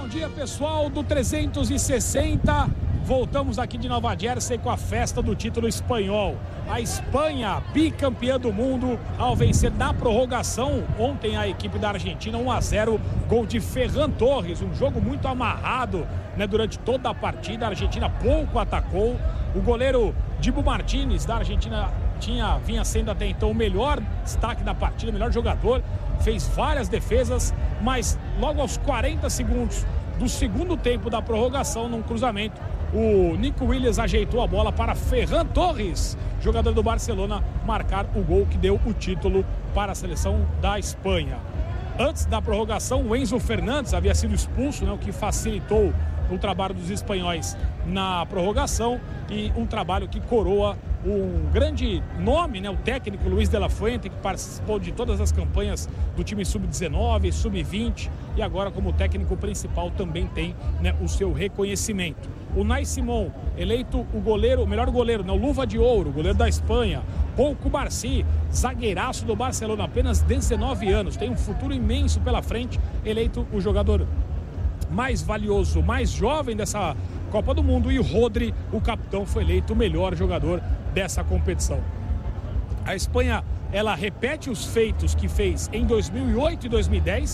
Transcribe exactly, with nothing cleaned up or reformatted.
Bom dia, pessoal do trezentos e sessenta. Voltamos aqui de Nova Jersey com a festa do título espanhol. A Espanha, bicampeã do mundo, ao vencer na prorrogação ontem a equipe da Argentina um a zero, gol de Ferran Torres, um jogo muito amarrado, né, durante toda a partida. A Argentina pouco atacou. O goleiro Dibu Martínez da Argentina tinha, vinha sendo até então o melhor destaque da partida, o melhor jogador, fez várias defesas, mas logo aos quarenta segundos do segundo tempo da prorrogação, num cruzamento, o Nico Williams ajeitou a bola para Ferran Torres, jogador do Barcelona, marcar o gol que deu o título para a seleção da Espanha. Antes da prorrogação, o Enzo Fernandes havia sido expulso, né, o que facilitou o trabalho dos espanhóis na prorrogação, e um trabalho que coroa um grande nome, né, o técnico Luis de la Fuente, que participou de todas as campanhas do time sub dezenove, sub vinte, e agora como técnico principal também tem, né, o seu reconhecimento. O Nai Simón, eleito o goleiro, o melhor goleiro, né, o Luva de Ouro, goleiro da Espanha. Pau Cubarsí, zagueiraço do Barcelona, apenas dezenove anos, tem um futuro imenso pela frente, eleito o jogador mais valioso, mais jovem dessa Copa do Mundo. E o Rodri, o capitão, foi eleito o melhor jogador dessa competição. A Espanha, ela repete os feitos que fez em dois mil e oito e dois mil e dez,